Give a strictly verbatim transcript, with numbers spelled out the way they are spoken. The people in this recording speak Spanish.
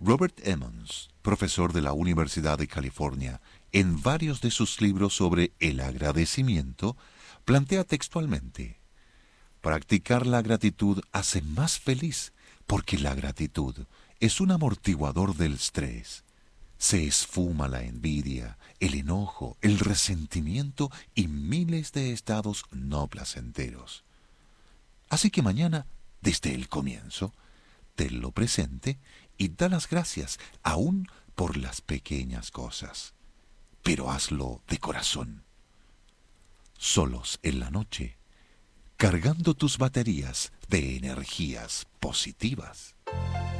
Robert Emmons, profesor de la Universidad de California, en varios de sus libros sobre el agradecimiento, plantea textualmente: practicar la gratitud hace más feliz porque la gratitud es un amortiguador del estrés. Se esfuma la envidia, el enojo, el resentimiento y miles de estados no placenteros. Así que mañana, desde el comienzo, tenlo presente y da las gracias aún por las pequeñas cosas. Pero hazlo de corazón. Solos en la noche, cargando tus baterías de energías positivas.